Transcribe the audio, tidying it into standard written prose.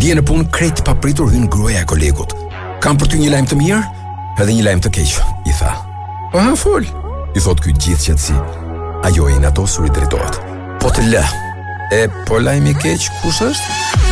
Bie në punë krejt papritur hyn gruaja e kolegut. Kam për ty një lajm të mirë, edhe një lajm të keq, i tha. Aha, fol, i thot ky gjithë qetësi. Ajo e natosur i drejtohet. Po të lë. E po lajmi i keq kush është?